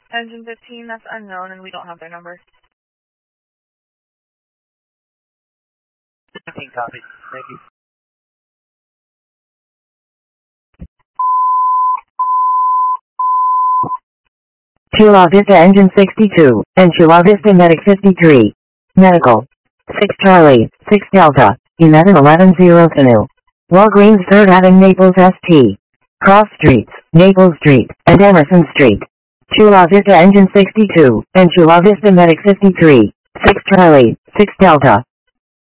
Engine 15, that's unknown, and we don't have their number. 15 copy. Thank you. Chula Vista Engine 62, and Chula Vista Medic 53. Medical. 6 Charlie, 6 Delta, 1110 Canoe. Walgreens 3rd Avenue Naples ST. Cross Streets, Naples Street, and Emerson Street. Chula Vista Engine 62, and Chula Vista Medic 53. 6 Charlie, 6 Delta,